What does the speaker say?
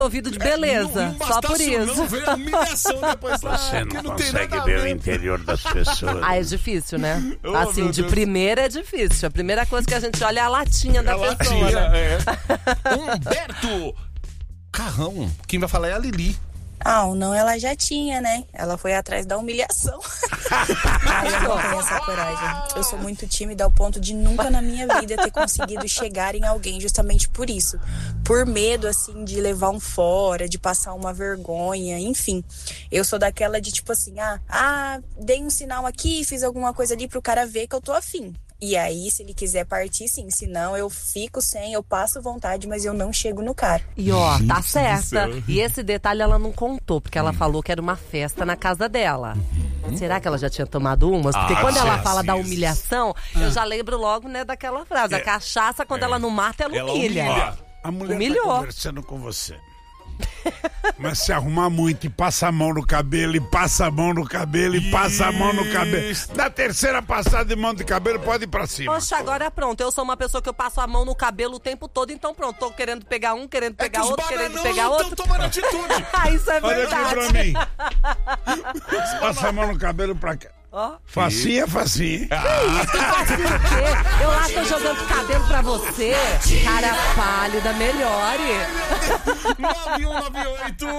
ouvido de beleza, não só por isso. Não veio a humilhação depois. Você não consegue ver o interior das pessoas. Ah, é difícil, né? Oh, Assim, meu de Deus. primeira é difícil. A primeira coisa que a gente olha é a latinha da pessoa, né? Humberto Carrão. Quem vai falar é a Lili. Ah, ou não, ela já tinha, né? Ela foi atrás da humilhação. Ai, eu não tenho essa coragem. Eu sou muito tímida ao ponto de nunca na minha vida ter conseguido chegar em alguém justamente por isso. Por medo, assim, de levar um fora, de passar uma vergonha, enfim. Eu sou daquela de tipo assim, dei um sinal aqui, fiz alguma coisa ali pro cara ver que eu tô afim. E aí, se ele quiser partir, sim. Se não, eu fico sem, eu passo vontade, mas eu não chego no cara. E ó, tá certa. E esse detalhe ela não contou, porque ela falou que era uma festa na casa dela. Será que ela já tinha tomado umas? Porque quando ela fala da humilhação, eu já lembro logo, né, daquela frase. A cachaça, quando ela não mata, ela humilha. A mulher Humilhou. tá conversando com você. Mas se arrumar muito e passa a mão no cabelo, e passa a mão no cabelo, e passa a mão no cabelo. Na terceira passada de mão de cabelo, pode ir pra cima. Poxa, agora pronto. Eu sou uma pessoa que eu passo a mão no cabelo o tempo todo, então pronto. Tô querendo pegar um, querendo pegar outro, querendo pegar outro. Estão tomando atitude. Isso é Olha verdade. aqui pra mim. Passa a mão no cabelo pra cá. Ó. Facinha, facinha. Facinho o quê? Eu lá tô jogando cabelo pra você. Cara pálida, melhore. 9198